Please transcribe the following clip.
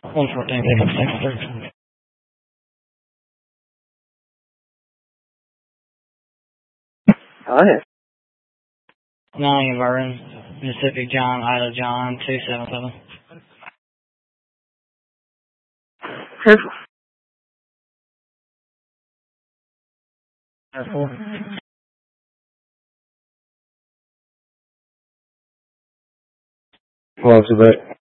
114, pickup 6. 9 Vernon, Mississippi John, Ida John, 277. Careful. 4. Close it back.